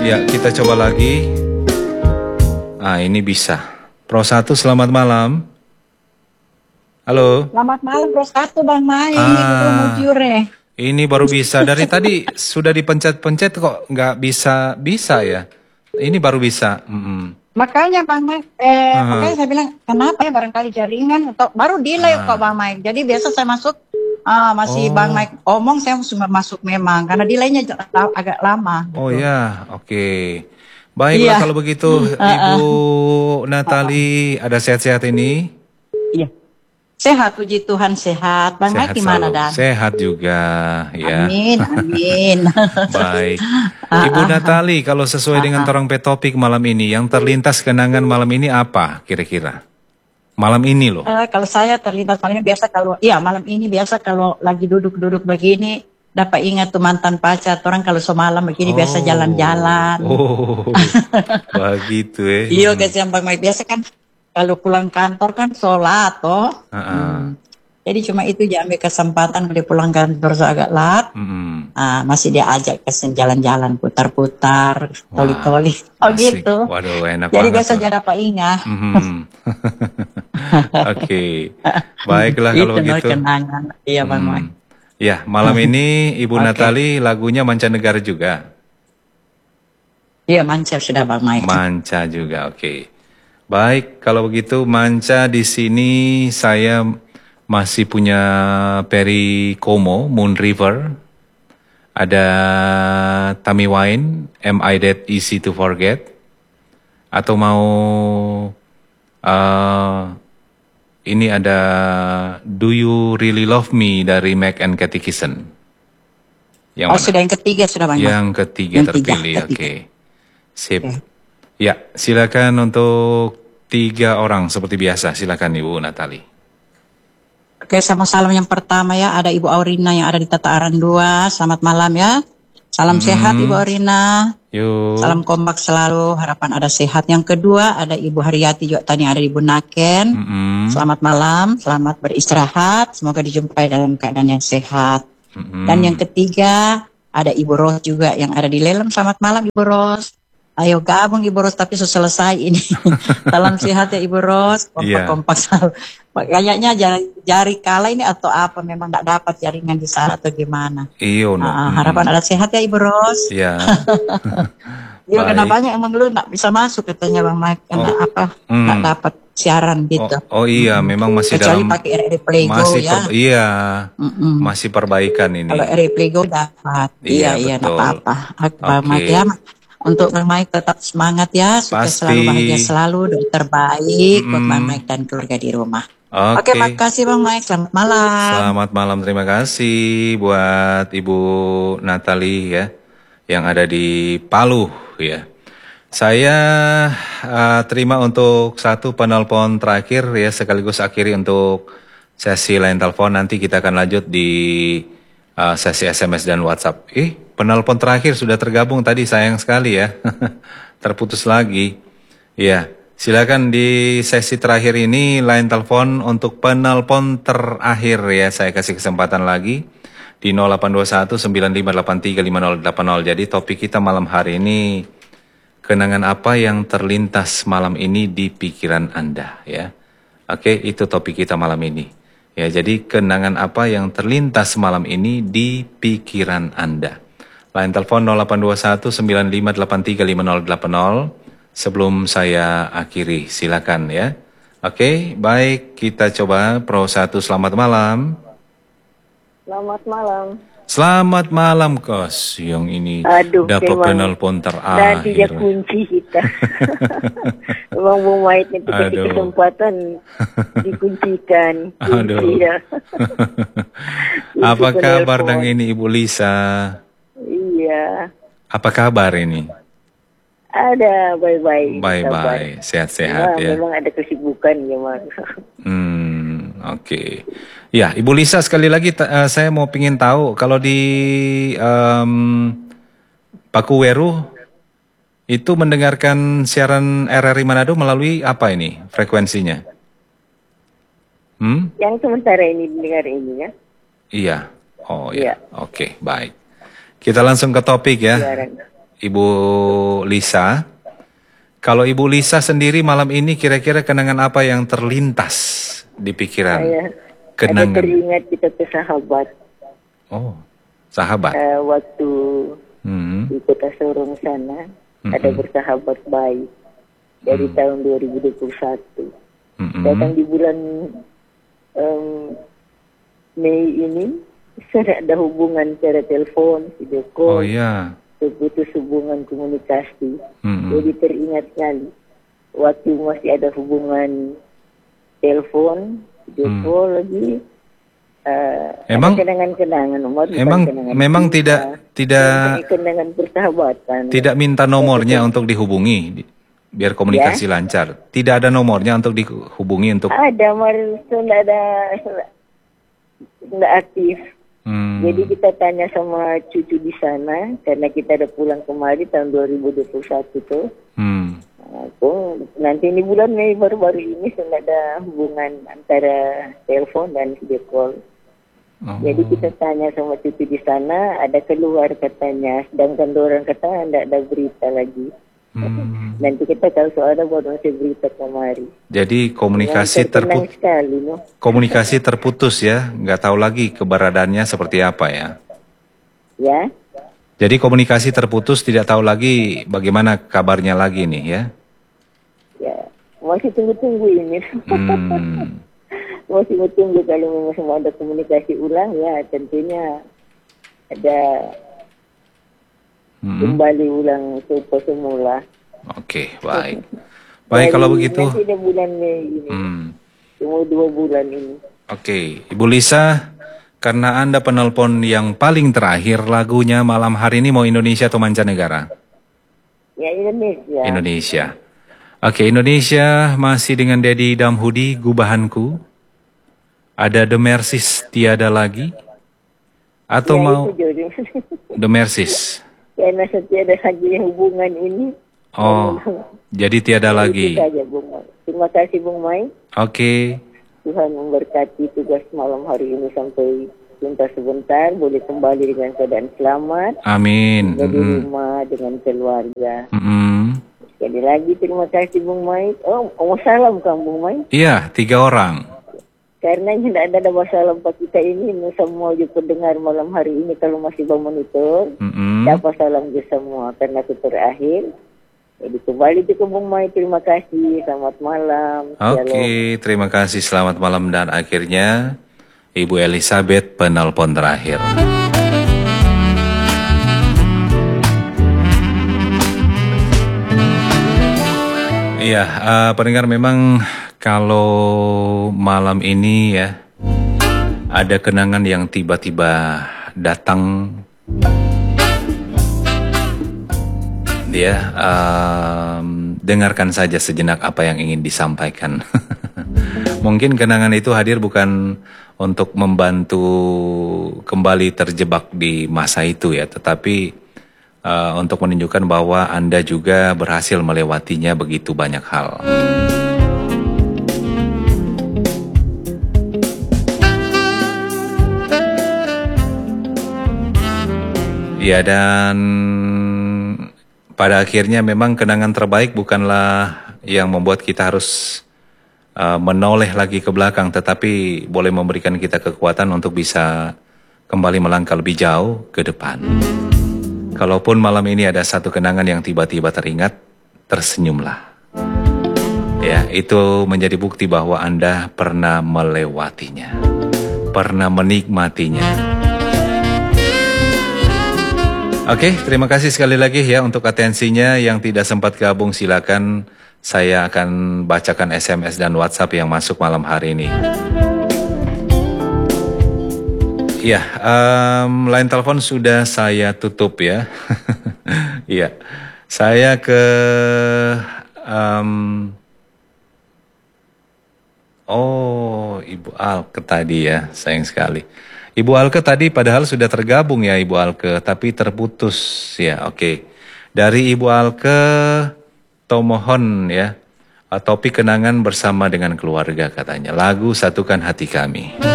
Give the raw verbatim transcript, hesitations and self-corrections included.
Ya, kita coba lagi. Ah, ini bisa. Pro satu, selamat malam. Halo. Selamat malam Pro satu Bang Mai. Ah, Jure. ini baru bisa. Dari tadi sudah dipencet-pencet kok nggak bisa bisa ya. Ini baru bisa. Mm-mm. Makanya Bang Mai, eh, Ah, makanya saya bilang kenapa ya barangkali jaringan atau baru delay kok ah. Bang Mai. Jadi biasa saya masuk, ah, masih Bang Mai Oh, omong saya cuma masuk memang karena delaynya j- agak lama oh gitu. ya, oke. Baiklah Iya. kalau begitu, Ibu Heeh. Natali, ada sehat-sehat ini? Iya. Sehat puji Tuhan sehat. Bang Mai Sehat gimana selalu. Dan? Sehat juga, ya. Amin, amin. Baik. Ah, Ibu ah, ah, Natali, kalau sesuai ah, dengan ah. torong topik malam ini, yang terlintas kenangan malam ini apa kira-kira? Malam ini loh. Eh, kalau saya terlintas malam ini biasa kalau iya malam ini biasa kalau lagi duduk-duduk begini dapat ingat tuh mantan pacar orang kalau semalam begini biasa Oh, jalan-jalan. oh, begitu eh. Iya Hmm. guys yang Bang Mai biasa kan kalau pulang kantor kan sholat toh. Ah, Hmm. Jadi cuma itu dia ambil kesempatan kalau dia pulang kantor agak lat. hmm. Ah, masih dia ajak ke jalan-jalan putar-putar, Wah, toli-toli. Oh asik. gitu. Waduh, enak Jadi banget biasa tuh. dia dapat ingat. Hmm. Oke, baiklah kalau Itu no begitu. kenangan. Iya Bang Mai. Hmm. Ya, malam ini Ibu Oke. Natali lagunya mancanegara juga. Iya, Manca sudah Bang Mai. Manca juga, oke. Baik, kalau begitu Manca di sini saya masih punya Perry Como, Moon River, ada Tammy Wine, Am I That Easy to Forget, atau mau uh, ini ada Do You Really Love Me dari Mac and Catechism. Yang Oh, mana? sudah yang ketiga sudah Bang Mai. Yang ketiga Yang tiga, terpilih, oke. ketiga. Sip. Oke. Ya, silakan untuk tiga orang seperti biasa. Silakan Ibu Natali. Oke, sama salam yang pertama ya, ada Ibu Aurina yang ada di Tataran dua. Selamat malam ya. Salam sehat Ibu Hmm, Aurina. yuk. Salam kompak selalu, harapan ada sehat. Yang kedua ada Ibu Haryati juga tadi yang ada di Bunaken. Mm-mm. Selamat malam, selamat beristirahat. Semoga dijumpai dalam keadaan yang sehat. Dan yang Mm-mm. ketiga ada Ibu Ros juga yang ada di Lelem. Selamat malam Ibu Ros. Ayo gabung Ibu Ros tapi sudah selesai ini. Salam sehat ya Ibu Ros. Iya. Kompak-kompak selalu. Kayaknya jari, jari kalah ini atau apa? Memang tidak dapat jaringan di sana atau gimana? Iyo no. Ah, Mm-mm. harapan ada sehat ya Ibu Ros. Ya, Iya baik. kenapanya emang lu nggak bisa masuk katanya Bang Mike karena Oh, apa? Nggak mm. dapat siaran Oh, gitu. oh iya, Mm-mm. memang masih Kecuali dalam pakai R R Playgo masih ya. per, iya, Mm-mm. masih perbaikan Kalau ini. R R Playgo dapat. Iya, Iya iya nggak betul. apa-apa. Oke Bang Mike Oke, ya. Untuk Bang Mike tetap semangat ya, sukses selalu, bahagia pasti. selalu, doa terbaik buat Bang Mm-mm. Mike dan keluarga di rumah. Oke, Oke, makasih Bang Mike. Selamat malam. selamat malam. Terima kasih buat Ibu Natali ya, yang ada di Palu ya. Saya uh, terima untuk satu penelpon terakhir ya, sekaligus akhiri untuk sesi lain telepon. Nanti kita akan lanjut di uh, sesi S M S dan WhatsApp. Eh, penelpon terakhir sudah tergabung tadi, sayang sekali ya. Terputus lagi. Ya, silakan di sesi terakhir ini lain telepon untuk penelpon terakhir ya. Saya kasih kesempatan lagi di nol delapan dua satu sembilan lima delapan tiga lima nol delapan nol. Jadi topik kita malam hari ini, kenangan apa yang terlintas malam ini di pikiran Anda ya. Oke, itu topik kita malam ini. Ya, jadi kenangan apa yang terlintas malam ini di pikiran Anda. Line telepon nol delapan dua satu sembilan lima delapan tiga lima nol delapan nol. Sebelum saya akhiri, silakan ya. Oke, baik, kita coba Pro satu, selamat malam. Selamat malam. Selamat malam, Kos. Yang ini Aduh, dapat memang penelpon nanti dia terakhir. kunci kita. Bang Mumaid nanti kasih Aduh. kesempatan dikuncikan. Kunci Aduh. ya. Apa Kunci kabar penelpon. dengan ini Ibu Lisa? Iya. Apa kabar ini? Ada bye-bye. Bye-bye, sehat-sehat Memang, ya. memang ada kesibukan memang. Hmm, oke. Ya, Ibu Lisa sekali lagi ta- eh, saya mau pingin tahu kalau di em, Pakuweru itu mendengarkan siaran R R I Manado melalui apa ini frekuensinya? Hmm? Yang sementara ini dengar ini ya. Iya. Oh ya. Iya. Oke, baik. Kita langsung ke topik ya. Siaran. Ibu Lisa. Kalau Ibu Lisa sendiri malam ini kira-kira kenangan apa yang terlintas di pikiran? Saya ada Kenangan. teringat kita ke sahabat Oh, sahabat. eh, waktu Hmm. di kota Sorong sana Mm-mm. ada bersahabat baik dari Mm. tahun dua ribu dua puluh satu. Mm-mm. Datang di bulan em, Mei ini sudah ada hubungan secara telepon, video Oh call, ya. terputus hubungan komunikasi. Mm-mm. Jadi teringat sekali waktu masih ada hubungan telepon, video Hmm. call lagi. eh, Emang- ada kenangan-kenangan, Umar, bukan Emang kenangan memang cinta, tidak tidak bukan kenangan persahabatan. tidak minta nomornya untuk dihubungi di- biar komunikasi lancar. Tidak ada nomornya untuk dihubungi untuk. Ada, Mar, sudah ada, sudah aktif. Hmm. Jadi kita tanya sama cucu di sana, karena kita ada pulang kemari tahun dua ribu dua puluh satu tuh. Hmm. Aku nanti ini bulan Mei baru-baru ini sudah ada hubungan antara telepon dan video call. Oh. Jadi kita tanya sama cucu di sana, ada keluar katanya, sedangkan orang kata tidak ada berita lagi. Hmm. Nanti kita tahu soalnya baru masih berita kemari. Jadi komunikasi Yang terkenang terputus, sekali, no? komunikasi terputus ya, nggak tahu lagi keberadaannya seperti apa ya. Ya, Jadi komunikasi terputus, tidak tahu lagi bagaimana kabarnya lagi nih ya. ya masih tunggu-tunggu ini. Hmm. Masih tunggu kalau memang semua ada komunikasi ulang ya tentunya ada Hmm. kembali ulang ke semula. Oke, baik. Baik kalau Dari- begitu. Nanti ada bulan Mei ini, Hmm. cuma dua bulan ini. Oke, Ibu Lisa, karena Anda penelpon yang paling terakhir, lagunya malam hari ini mau Indonesia atau mancanegara? Ya Indonesia. Indonesia. Oke, Indonesia masih dengan Dedi Damhudi, Gubahanku. Ada The Mercies, Tiada Lagi. Atau Ya, mau itu jodoh. The Mercies? Karena setiap ada lagi hubungan ini. Oh, jadi tiada Itu lagi. saja, Bung Mai. Terima kasih Bung Mai. Oke, Tuhan memberkati tugas malam hari ini sampai tuntas sebentar. Boleh kembali dengan keadaan selamat. amin. Dari Mm-mm. rumah dengan keluarga. Mm-mm. Sekali lagi terima kasih Bung Mai. Oh, mau salam kan Bung Mai? Iya, tiga orang. Karena tidak ada ada salam pak kita ini semua juga pendengar malam hari ini kalau masih bangun itu. Mm-mm. Dapat salam juga semua karena itu terakhir. Jadi kembali ke Bung Mai. Terima kasih. Selamat malam. Oke, terima kasih. Selamat malam dan akhirnya Ibu Elizabeth penelpon terakhir. Iya, eh, pendengar memang kalau malam ini ya ada kenangan yang tiba-tiba datang. Dia em, dengarkan saja sejenak apa yang ingin disampaikan. Mungkin kenangan itu hadir bukan untuk membantu kembali terjebak di masa itu ya, tetapi eh, untuk menunjukkan bahwa Anda juga berhasil melewatinya begitu banyak hal. Ya, dan pada akhirnya memang kenangan terbaik bukanlah yang membuat kita harus uh, menoleh lagi ke belakang, tetapi boleh memberikan kita kekuatan untuk bisa kembali melangkah lebih jauh ke depan. Kalaupun malam ini ada satu kenangan yang tiba-tiba teringat, tersenyumlah. Ya, itu menjadi bukti bahwa Anda pernah melewatinya, pernah menikmatinya. Oke, terima kasih sekali lagi ya untuk atensinya. Yang tidak sempat gabung silakan saya akan bacakan S M S dan WhatsApp yang masuk malam hari ini. Ya, um, line telepon sudah saya tutup ya. Iya, saya ke um, oh Ibu Alke tadi ya, sayang sekali. Ibu Alke tadi padahal sudah tergabung ya Ibu Alke, tapi terputus ya. Oke, dari Ibu Alke, Tomohon ya, topik kenangan bersama dengan keluarga katanya. Lagu Satukan Hati Kami.